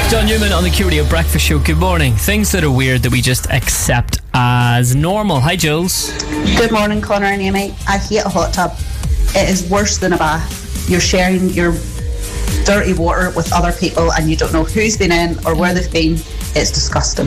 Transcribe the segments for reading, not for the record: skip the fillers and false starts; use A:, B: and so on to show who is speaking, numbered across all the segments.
A: John Newman on the Q Radio Breakfast Show. Good morning. Things that are weird that we just accept as normal. Hi, Jules.
B: Good morning, Connor and Amy. I hate a hot tub. It is worse than a bath. You're sharing your dirty water with other people and you don't know who's been in or where they've been. It's disgusting.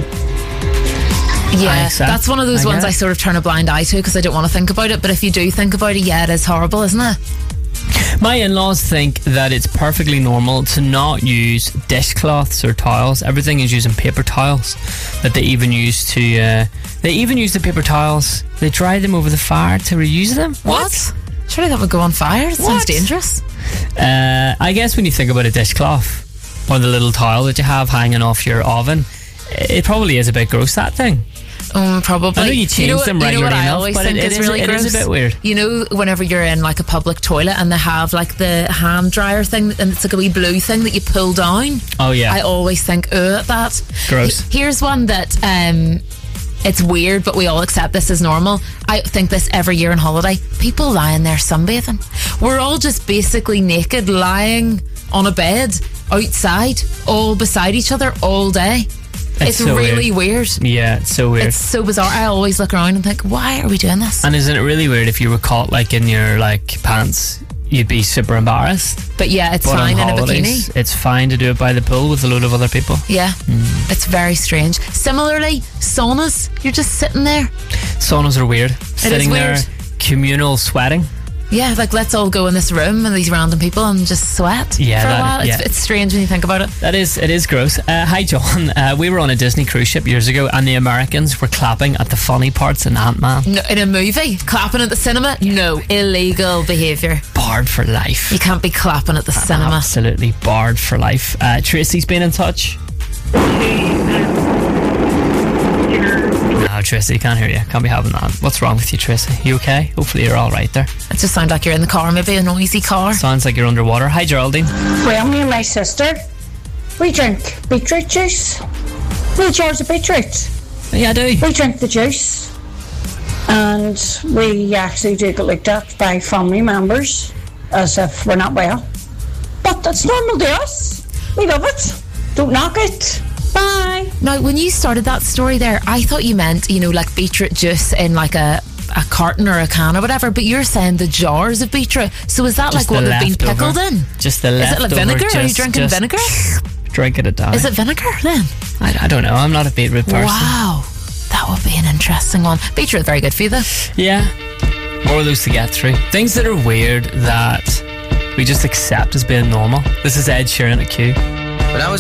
C: Yeah, that's one of those ones I sort of turn a blind eye to because I don't want to think about it. But if you do think about it, yeah, it is horrible, isn't it?
A: My in-laws think that it's perfectly normal to not use dishcloths or towels. Everything is using paper towels that they even use to... they even use the paper towels. They dry them over the fire to reuse them.
C: What? Surely that would go on fire. It sounds dangerous.
A: I guess when you think about a dishcloth or the little towel that you have hanging off your oven, it probably is a bit gross, that thing.
C: Probably.
A: I know you change them regularly enough, but it is a bit weird.
C: You know, whenever you're in like a public toilet and they have like the hand dryer thing and it's like a wee blue thing that you pull down.
A: Oh yeah.
C: I always think, that.
A: Gross.
C: Here's one that it's weird, but we all accept this as normal. I think this every year on holiday. People lying there sunbathing. We're all just basically naked, lying on a bed outside, all beside each other all day. It's so really weird.
A: Yeah, it's so weird.
C: It's so bizarre. I always look around and think, why are we doing this?
A: And isn't it really weird if you were caught like in your like pants? You'd be super embarrassed.
C: But yeah, it's fine in a bikini.
A: It's fine to do it by the pool with a load of other people.
C: Yeah, it's very strange. Similarly, saunas. You're just sitting there.
A: Saunas are weird. Sitting
C: weird.
A: there, communal sweating.
C: Yeah, like let's all go in this room and these random people and just sweat
A: yeah,
C: for a while. It's strange when you think about it.
A: It is gross. Hi, John. We were on a Disney cruise ship years ago and the Americans were clapping at the funny parts in Ant-Man.
C: No, in a movie? Clapping at the cinema? No, illegal behaviour.
A: Barred for life.
C: You can't be clapping at the cinema.
A: Absolutely barred for life. Tracy's been in touch. No, Tracy, can't hear you. Can't be having that. What's wrong with you, Tracy? You okay? Hopefully you're all right there.
C: It just sounds like you're in the car, maybe a noisy car.
A: Sounds like you're underwater. Hi, Geraldine.
D: Well, me and my sister, we drink beetroot juice. Little jars of beetroot.
A: Yeah, I do.
D: We drink the juice. And we actually do get looked at by family members as if we're not well. But that's normal to us. We love it. Don't knock it. Bye.
C: Now, when you started that story there, I thought you meant, like beetroot juice in like a carton or a can or whatever, but you're saying the jars of beetroot. So is that just like what they've been pickled in?
A: Just the leftover.
C: Is it like vinegar? Are you drinking vinegar?
A: Drinking it down.
C: Is it vinegar then?
A: I don't know. I'm not a beetroot person.
C: Wow. That would be an interesting one. Beetroot, very good for you though.
A: Yeah. More of those to get through. Things that are weird that we just accept as being normal. This is Ed Sheeran at Q.